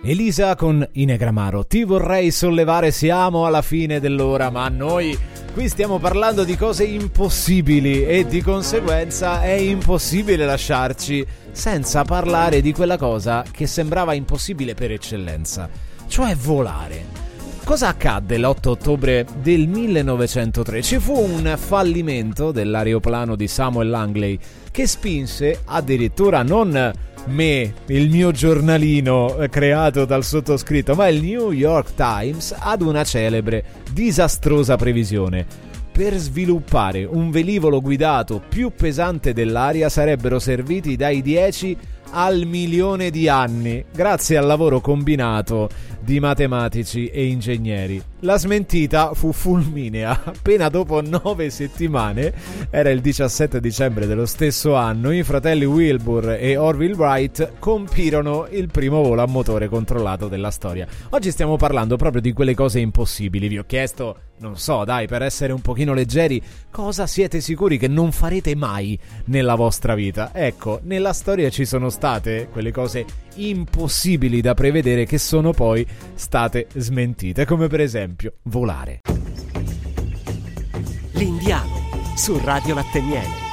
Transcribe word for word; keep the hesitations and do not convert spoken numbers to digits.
Elisa con Inegramaro. Ti vorrei sollevare, siamo alla fine dell'ora, ma noi qui stiamo parlando di cose impossibili e di conseguenza è impossibile lasciarci senza parlare di quella cosa che sembrava impossibile per eccellenza, cioè volare. Cosa accadde l'otto ottobre del millenovecentotre? Ci fu un fallimento dell'aeroplano di Samuel Langley che spinse addirittura non me, il mio giornalino creato dal sottoscritto, ma il New York Times ad una celebre, disastrosa previsione. Per sviluppare un velivolo guidato più pesante dell'aria sarebbero serviti dai dieci al milione di anni, grazie al lavoro combinato di matematici e ingegneri. La smentita fu fulminea. Appena dopo nove settimane, era il diciassette dicembre dello stesso anno, i fratelli Wilbur e Orville Wright compirono il primo volo a motore controllato della storia. Oggi stiamo parlando proprio di quelle cose impossibili. Vi ho chiesto, non so, dai, per essere un pochino leggeri, cosa siete sicuri che non farete mai nella vostra vita? Ecco, nella storia ci sono state quelle cose impossibili da prevedere che sono poi state smentite, come per esempio volare. L'Indiano su Radio Latte Miele.